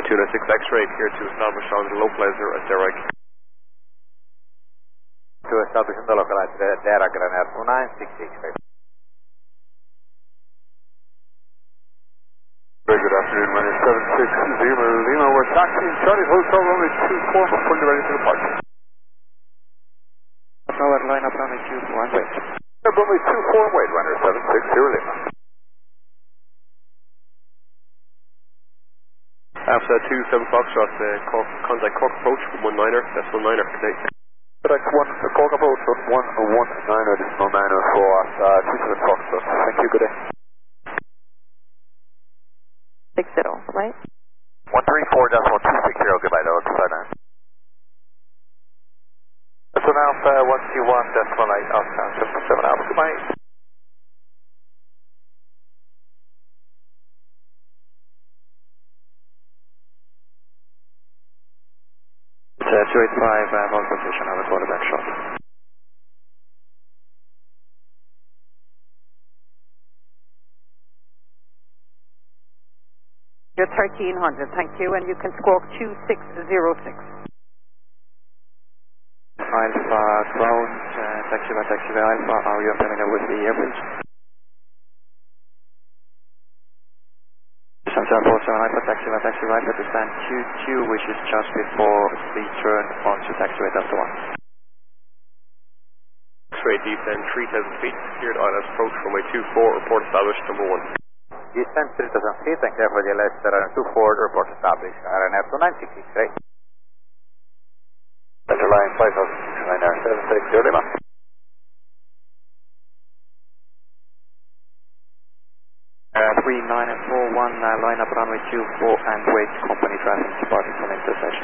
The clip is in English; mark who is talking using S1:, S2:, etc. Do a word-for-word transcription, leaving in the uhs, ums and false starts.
S1: two nine six X-ray, here to establish on the localizer at Derek.
S2: To establish on the localizer at Derek, runner two nine six X-ray.
S3: Very good afternoon, my name is seven six Lima Lima, we're taxiing Charlie Hotel runway two four, fully ready for departure.
S4: Tower line up runway two four and wait.
S3: Runway two four, wait, runner seven six Lima.
S1: After two seven Foxtrot, uh, Cork, contact Cork approach from one niner, that's one niner for today.
S3: Contact one, Cork approach from one one niner, this is one niner for uh, two seven Foxtrot. Thank you, good day.
S5: six zero, right?
S2: one three four decimal two six zero, goodbye, though, two five nine. That's one Alpha, one two one decimal eight, Alpha, seven seven Alpha, goodbye.
S4: It's uh, two eight five, uh, north position, I will call it back shot.
S5: You're thirteen hundred, thank you, and you can squawk two six zero six.
S4: Alpha, ground, uh, taxiway, taxiway, Alpha, are you familiar with the airfield? Central four seven Alpha, taxiway, taxiway, Alpha to stand two two, which is just before the turn onto taxiway Delta one.
S1: X-ray descend three thousand feet, cleared I L S approach runway two four, report established number one.
S2: Descend three thousand feet and clear for the L S, runner two four, report established, runner two nine six X-ray.
S3: Center line five thousand, liner seven six Lima.
S4: Uh, three nine four one, uh, line up runway two four and wait, company traffic departing from intersection.